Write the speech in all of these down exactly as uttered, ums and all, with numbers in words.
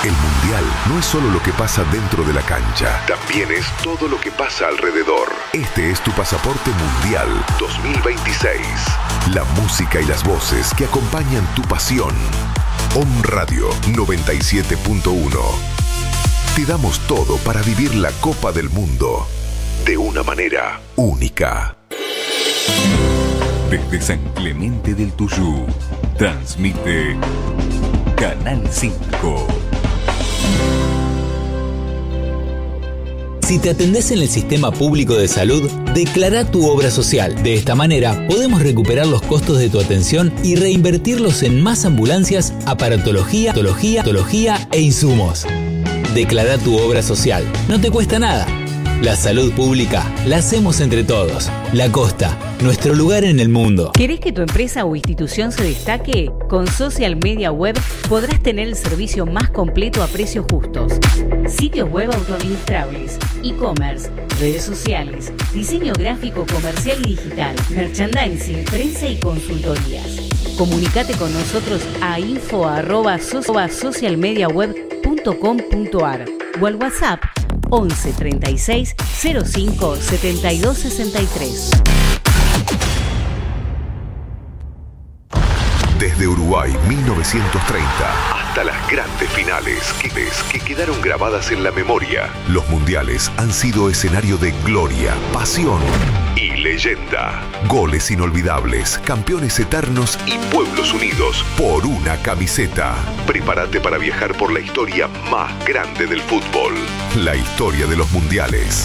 El Mundial no es solo lo que pasa dentro de la cancha, también es todo lo que pasa alrededor. Este es tu pasaporte Mundial dos mil veintiséis. La música y las voces que acompañan tu pasión. Om Radio noventa y siete punto uno. Te damos todo para vivir la Copa del Mundo de una manera única. Desde San Clemente del Tuyú, transmite Canal cinco. Si te atendés en el sistema público de salud, declará tu obra social. De esta manera, podemos recuperar los costos de tu atención y reinvertirlos en más ambulancias, aparatología, patología, patología e insumos. Declará tu obra social. No te cuesta nada. La salud pública la hacemos entre todos. La Costa, nuestro lugar en el mundo. ¿Querés que tu empresa o institución se destaque? Con Social Media Web podrás tener el servicio más completo a precios justos. Sitios web autoadministrables, e-commerce, redes sociales, diseño gráfico, comercial y digital, merchandising, prensa y consultorías. Comunicate con nosotros a info arroba socialmediaweb punto com punto ar o al WhatsApp once treinta y seis cero cinco setenta y dos sesenta y tres. Desde Uruguay mil novecientos treinta hasta las grandes finales que, que quedaron grabadas en la memoria, los mundiales han sido escenario de gloria, pasión y leyenda. Goles inolvidables, campeones eternos y pueblos unidos por una camiseta. Prepárate para viajar por la historia más grande del fútbol, la historia de los mundiales.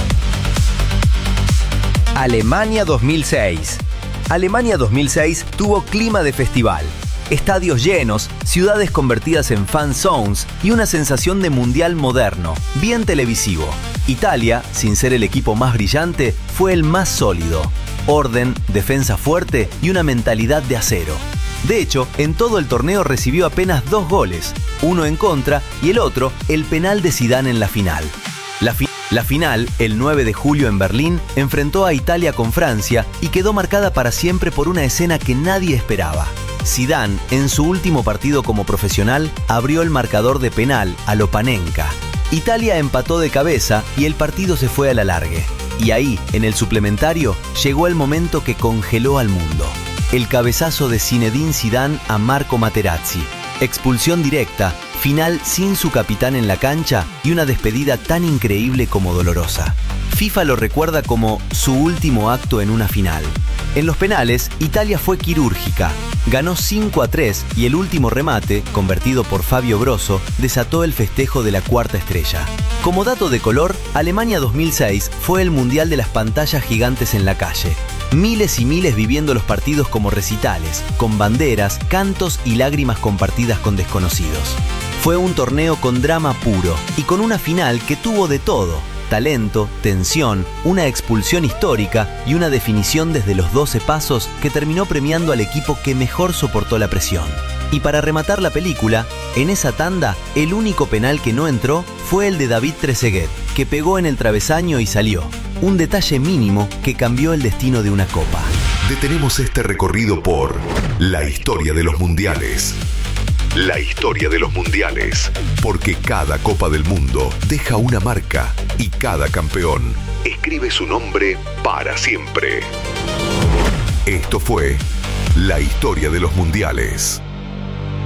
Alemania dos mil seis. Alemania dos mil seis tuvo clima de festival. Estadios llenos, ciudades convertidas en fan zones y una sensación de mundial moderno, bien televisivo. Italia, sin ser el equipo más brillante, fue el más sólido. Orden, defensa fuerte y una mentalidad de acero. De hecho, en todo el torneo recibió apenas dos goles, uno en contra y el otro, el penal de Zidane en la final. La, fi- la final, el nueve de julio en Berlín, enfrentó a Italia con Francia y quedó marcada para siempre por una escena que nadie esperaba. Zidane, en su último partido como profesional, abrió el marcador de penal a lo Panenka. Italia empató de cabeza y el partido se fue a la largue. Y ahí, en el suplementario, llegó el momento que congeló al mundo. El cabezazo de Zinedine Zidane a Marco Materazzi. Expulsión directa, final sin su capitán en la cancha y una despedida tan increíble como dolorosa. FIFA lo recuerda como su último acto en una final. En los penales, Italia fue quirúrgica. Ganó cinco a tres y el último remate, convertido por Fabio Grosso, desató el festejo de la cuarta estrella. Como dato de color, Alemania dos mil seis fue el mundial de las pantallas gigantes en la calle. Miles y miles viviendo los partidos como recitales, con banderas, cantos y lágrimas compartidas con desconocidos. Fue un torneo con drama puro y con una final que tuvo de todo. Talento, tensión, una expulsión histórica y una definición desde los doce pasos que terminó premiando al equipo que mejor soportó la presión. Y para rematar la película, en esa tanda, el único penal que no entró fue el de David Trezeguet, que pegó en el travesaño y salió. Un detalle mínimo que cambió el destino de una copa. Detenemos este recorrido por la historia de los mundiales. La historia de los mundiales, porque cada Copa del Mundo deja una marca y cada campeón escribe su nombre para siempre. Esto fue la historia de los mundiales.